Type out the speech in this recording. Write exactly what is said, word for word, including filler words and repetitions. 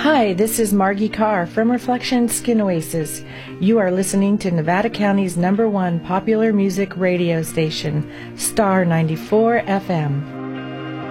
Hi, this is Margie Carr from Reflection Skin Oasis. You are listening to Nevada County's number one popular music radio station, Star ninety-four F M.